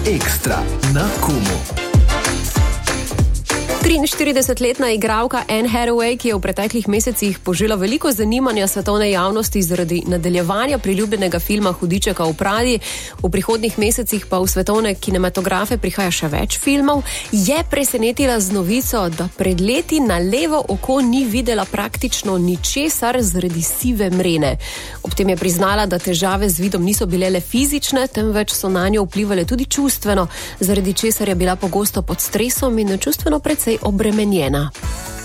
Ekstra na Kumu. 43-letna igralka Anne Hathaway, ki je v preteklih mesecih požela veliko zanimanja svetovne javnosti zaradi nadaljevanja priljubljenega filma Hudičeka v Pradi, v prihodnjih mesecih pa v svetovne kinematografe prihaja še več filmov, je presenetila z novico, da pred leti na levo oko ni videla praktično ničesar zaradi sive mrene. Ob tem je priznala, da težave z vidom niso bile le fizične, temveč so nanjo vplivale tudi čustveno, zaradi česar je bila pogosto pod stresom in čustveno precej obremenjena.